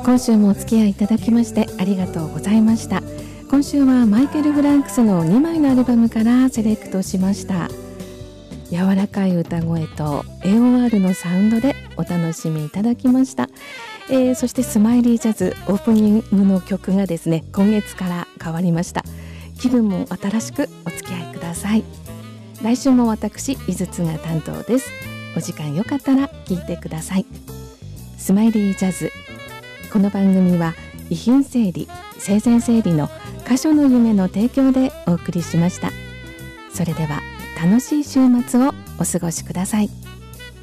今週もお付き合いいただきましてありがとうございました。今週はマイケル・フランクスの2枚のアルバムからセレクトしました。柔らかい歌声と AOR のサウンドでお楽しみいただきました。そしてスマイリージャズオープニングの曲がですね、今月から変わりました。気分も新しくお付き合いください。来週も私井筒が担当です。お時間よかったら聞いてください。スマイリージャズ、この番組は遺品整理生前整理の箇所の夢の提供でお送りしました。それでは楽しい週末をお過ごしください。